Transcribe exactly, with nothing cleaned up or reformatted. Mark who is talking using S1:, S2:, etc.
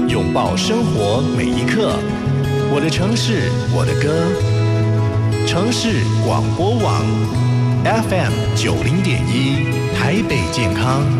S1: 拥抱生活每一刻。我的城市，我的歌。城市广播网 F M 九零点一，台北健康。